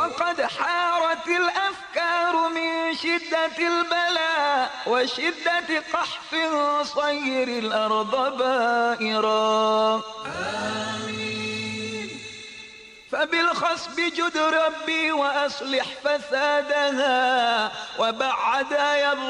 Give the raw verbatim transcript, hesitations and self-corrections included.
وقد حارت الأفكار من شدة البلاء وشدة قحف صير الأرض بائرا. آمين. فبالخصب جد ربي وأصلح فسادها وبعد يا